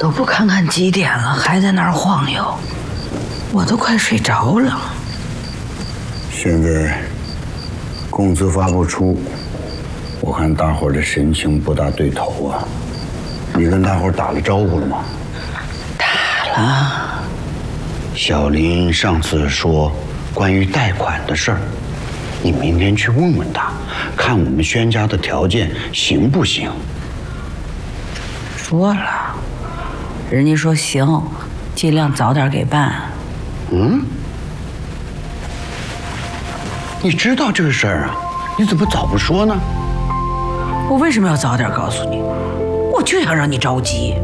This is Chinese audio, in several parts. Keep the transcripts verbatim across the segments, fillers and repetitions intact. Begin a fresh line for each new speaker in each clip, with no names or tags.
都不看看几点了，还在那儿晃悠，我都快睡着了。
现在工资发不出，我看大伙儿的神情不大对头啊。你跟大伙儿打了招呼了吗？
打了。
小林上次说关于贷款的事儿，你明天去问问他，看我们轩家的条件行不行。
说了，人家说行，尽量早点给办。
嗯？你知道这个事儿啊？你怎么早不说呢？
我为什么要早点告诉你？我就想让你着急。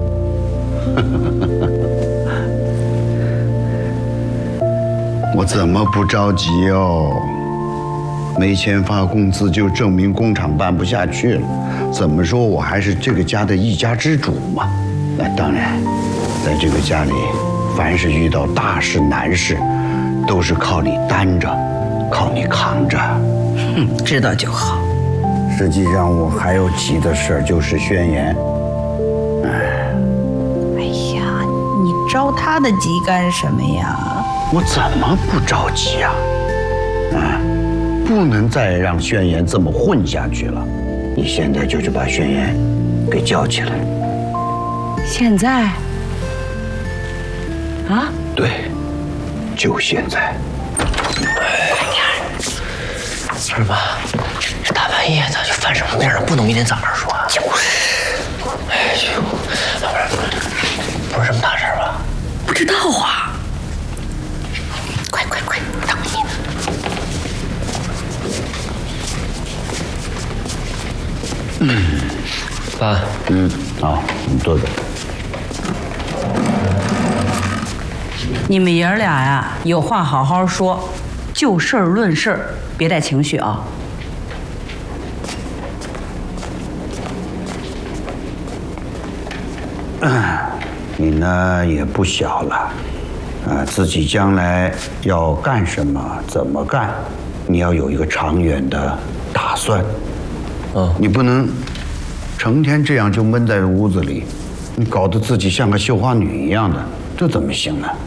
我怎么不着急哦？没钱发工资就证明工厂办不下去了。怎么说我还是这个家的一家之主嘛。那当然，在这个家里，凡是遇到大事难事，都是靠你担着，靠你扛着。
哼，知道就好。
实际上我还有急的事儿，就是宣言。
哎，哎呀，你着他的急干什么呀？
我怎么不着急啊？啊，不能再让宣言这么混下去了。你现在就去把宣言给叫起来。
现在？啊？
对，就现在。
快点！二妈，这大半夜的就犯什么病了？不能明天早上说啊。就是。哎呦，不是，不是什么大事吧？
不知道啊。快快快，等你呢。
嗯，
爸。
嗯，好，你坐着。
你们爷儿俩呀，有话好好说，就事儿论事儿，别带情绪啊。
嗯，你呢也不小了，啊，自己将来要干什么，怎么干，你要有一个长远的打算。
嗯，
你不能成天这样就闷在屋子里，你搞得自己像个绣花女一样的，这怎么行呢？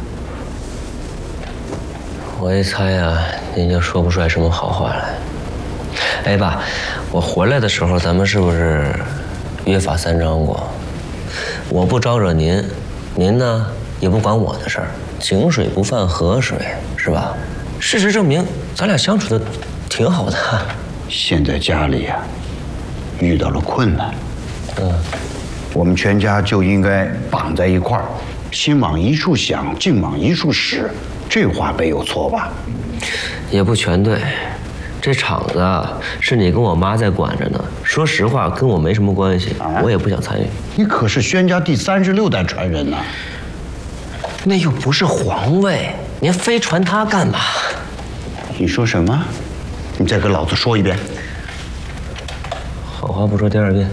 我一猜呀，您就说不出来什么好话来。哎，爸，我回来的时候，咱们是不是约法三章过？我不招惹您，您呢也不管我的事儿，井水不犯河水，是吧？事实证明，咱俩相处的挺好的。
现在家里呀、啊，遇到了困难，
嗯，
我们全家就应该绑在一块儿，心往一处想，劲往一处使。这话没有错吧？
也不全对，这厂子啊是你跟我妈在管着呢。说实话，跟我没什么关系，啊、我也不想参与。
你可是轩家第三十六代传人呢，
那又不是皇位，您非传他干嘛？
你说什么？你再跟老子说一遍。
好话不说第二遍。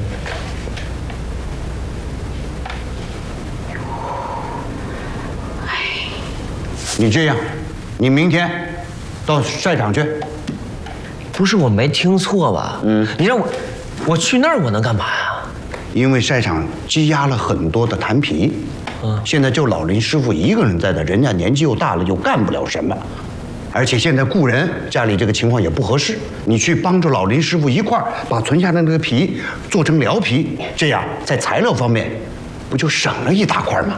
你这样，你明天到晒场去。
不是我没听错吧？嗯，你让我我去那儿，我能干嘛呀？
因为晒场积压了很多的坛皮，嗯，现在就老林师傅一个人在的，人家年纪又大了，又干不了什么，而且现在雇人，家里这个情况也不合适。你去帮助老林师傅一块儿把存下的那个皮做成蓼皮，这样在材料方面不就省了一大块吗？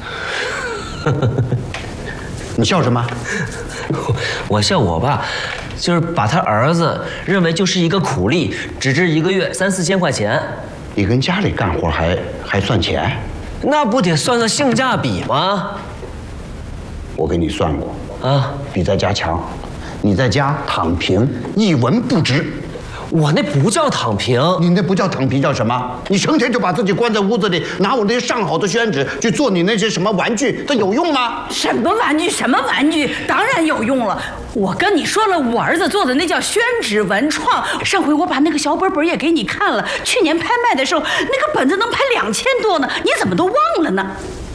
你笑什么？
我, 我笑我爸，就是把他儿子认为就是一个苦力，只值一个月三四千块钱。
你跟家里干活还还算钱？
那不得算算性价比吗？
我给你算过
啊，
比在家强。你在家躺平，一文不值。
我那不叫躺平，
你那不叫躺平，叫什么？你成天就把自己关在屋子里，拿我那些上好的宣纸去做你那些什么玩具，这有用吗？
什么玩具？什么玩具？当然有用了。我跟你说了，我儿子做的那叫宣纸文创。上回我把那个小本本也给你看了，去年拍卖的时候，那个本子能拍两千多呢，你怎么都忘了呢？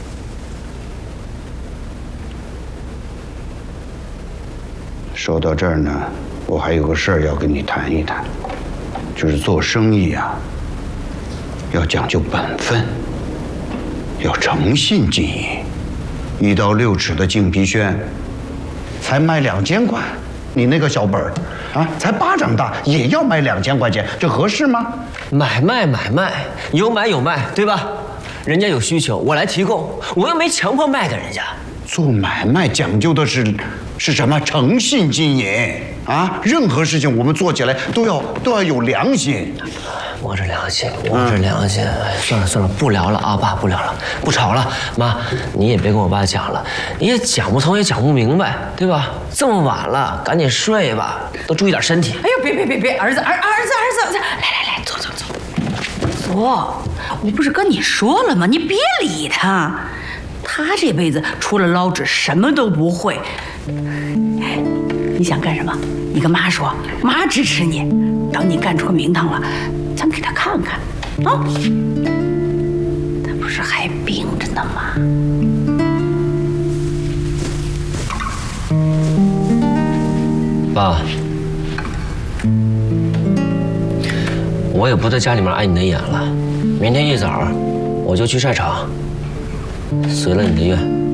说到这儿呢，我还有个事儿要跟你谈一谈，就是做生意啊，要讲究本分。 要诚信经营。一到六尺的净皮轩，才卖两千块，你那个小本儿啊，才巴掌大，也要卖两千块钱，这合适吗？
买卖买卖，有买有卖，对吧？人家有需求，我来提供，我又没强迫卖给人家。
做买卖讲究的是是什么？诚信经营啊！任何事情我们做起来都要都要有良心。
我这良心，我这良心，哎，算了算了，不聊了啊，爸，不聊了，不吵了。妈，你也别跟我爸讲了，你也讲不通，也讲不明白，对吧？这么晚了，赶紧睡吧，都注意点身体。
哎呦，别别别别，儿子儿儿子儿子，来来来，坐坐坐，坐。我不是跟你说了吗？你别理他，他这辈子除了捞纸什么都不会。你想干什么？你跟妈说，妈支持你。等你干出名堂了，咱给他看看啊！他不是还病着呢吗？
爸，我也不在家里面碍你的眼了。明天一早我就去晒场，随了你的愿。